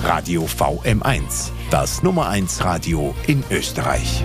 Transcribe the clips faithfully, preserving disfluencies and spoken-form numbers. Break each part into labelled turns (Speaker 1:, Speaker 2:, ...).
Speaker 1: Radio V M eins, das Nummer eins Radio in Österreich.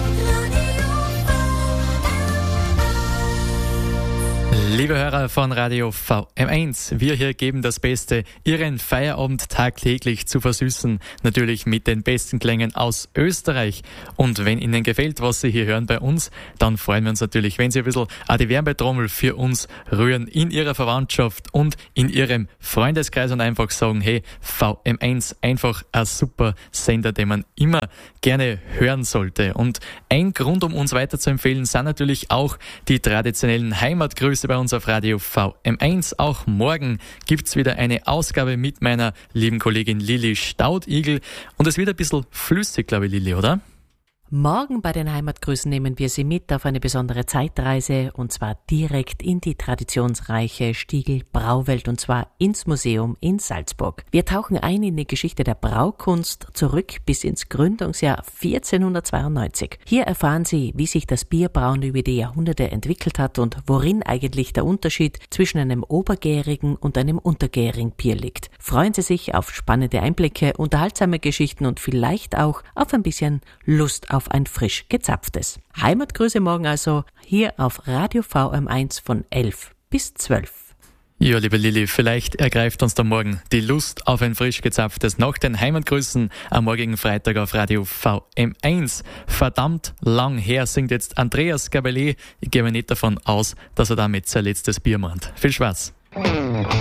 Speaker 2: Liebe Hörer von Radio V M eins, wir hier geben das Beste, Ihren Feierabend tagtäglich zu versüßen, natürlich mit den besten Klängen aus Österreich. Und wenn Ihnen gefällt, was Sie hier hören bei uns, dann freuen wir uns natürlich, wenn Sie ein bisschen auch die Wärmetrommel für uns rühren in Ihrer Verwandtschaft und in Ihrem Freundeskreis und einfach sagen, hey, V M eins, einfach ein super Sender, den man immer gerne hören sollte. Und ein Grund, um uns weiterzuempfehlen, sind natürlich auch die traditionellen Heimatgrüße bei uns auf Radio V M eins. Auch morgen gibt's wieder eine Ausgabe mit meiner lieben Kollegin Lilly Staudigl. Und es wird ein bisschen flüssig, glaube ich, Lilly, oder?
Speaker 3: Morgen bei den Heimatgrüßen nehmen wir Sie mit auf eine besondere Zeitreise und zwar direkt in die traditionsreiche Stiegl Brauwelt und zwar ins Museum in Salzburg. Wir tauchen ein in die Geschichte der Braukunst zurück bis ins Gründungsjahr vierzehnhundertzweiundneunzig. Hier erfahren Sie, wie sich das Bierbrauen über die Jahrhunderte entwickelt hat und worin eigentlich der Unterschied zwischen einem obergärigen und einem untergärigen Bier liegt. Freuen Sie sich auf spannende Einblicke, unterhaltsame Geschichten und vielleicht auch auf ein bisschen Lust auf ein frisch gezapftes. Heimatgrüße morgen also hier auf Radio V M eins von elf bis zwölf.
Speaker 2: Ja, liebe Lilly, vielleicht ergreift uns da morgen die Lust auf ein frisch gezapftes nach den Heimatgrüßen am morgigen Freitag auf Radio V M eins. Verdammt lang her singt jetzt Andreas Gabelé. Ich gehe mir nicht davon aus, dass er damit sein letztes Bier meint. Viel Spaß!